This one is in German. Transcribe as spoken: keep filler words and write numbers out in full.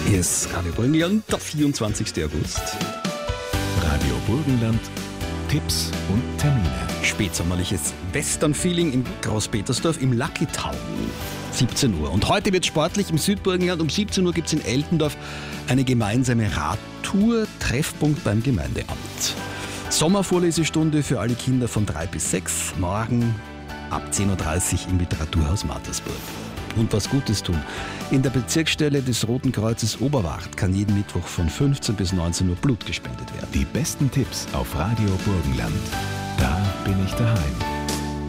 Hier ist Radio Burgenland, der vierundzwanzigsten August. Radio Burgenland, Tipps und Termine. Spätsommerliches Western-Feeling in Großpetersdorf im Lucky Town. siebzehn Uhr. Und heute wird sportlich im Südburgenland. Um siebzehn Uhr gibt es in Eltendorf eine gemeinsame Radtour, Treffpunkt beim Gemeindeamt. Sommervorlesestunde für alle Kinder von drei bis sechs. Morgen ab zehn Uhr dreißig im Literaturhaus Mattersburg. Und was Gutes tun. In der Bezirksstelle des Roten Kreuzes Oberwart kann jeden Mittwoch von fünfzehn bis neunzehn Uhr Blut gespendet werden. Die besten Tipps auf Radio Burgenland. Da bin ich daheim.